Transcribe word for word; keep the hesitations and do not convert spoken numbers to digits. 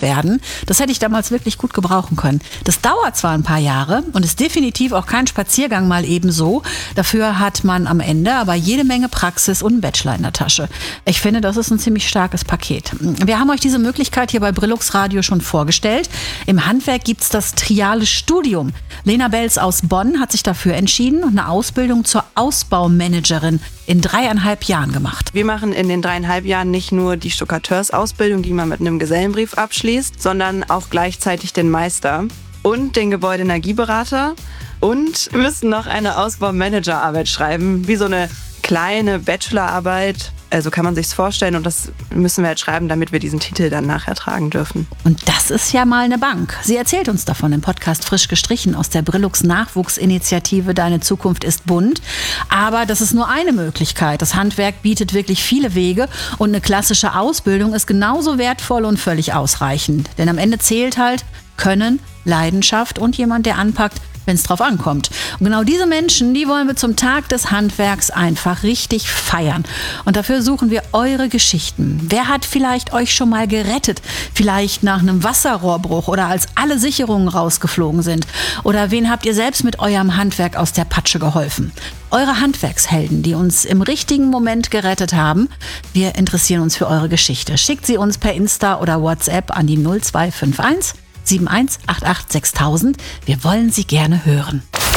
werden. Das hätte ich damals wirklich gut gebrauchen können. Das dauert zwar ein paar Jahre und ist definitiv auch kein Spaziergang mal ebenso. Dafür hat man am Ende aber jede Menge Praxis und einen Bachelor in der Tasche. Ich finde, das ist ein ziemlich starkes Paket. Wir haben euch diese Möglichkeit hier bei Brillux Radio schon vorgestellt. Im Handwerk gibt's das triale Studium. Lena Belz aus Bonn hat sich dafür entschieden und eine Ausbildung zur Ausbaumanagerin in dreieinhalb Jahren gemacht. Wir machen in den dreieinhalb Jahren nicht nur die Stuckateursausbildung, die man mit einem Gesellenbrief abschließt, sondern auch gleichzeitig den Meister und den Gebäudeenergieberater und müssen noch eine Ausbaumanagerarbeit schreiben, wie so eine kleine Bachelorarbeit. Also kann man sich's vorstellen und das müssen wir jetzt schreiben, damit wir diesen Titel dann nachher tragen dürfen. Und das ist ja mal eine Bank. Sie erzählt uns davon im Podcast Frisch gestrichen aus der Brillux Nachwuchsinitiative Deine Zukunft ist bunt. Aber das ist nur eine Möglichkeit. Das Handwerk bietet wirklich viele Wege und eine klassische Ausbildung ist genauso wertvoll und völlig ausreichend. Denn am Ende zählt halt Können, Leidenschaft und jemand, der anpackt, wenn es drauf ankommt. Und genau diese Menschen, die wollen wir zum Tag des Handwerks einfach richtig feiern. Und dafür suchen wir eure Geschichten. Wer hat vielleicht euch schon mal gerettet? Vielleicht nach einem Wasserrohrbruch oder als alle Sicherungen rausgeflogen sind? Oder wen habt ihr selbst mit eurem Handwerk aus der Patsche geholfen? Eure Handwerkshelden, die uns im richtigen Moment gerettet haben. Wir interessieren uns für eure Geschichte. Schickt sie uns per Insta oder WhatsApp an die null zwei fünf eins sieben eins acht acht sechstausend. Wir wollen sie gerne hören.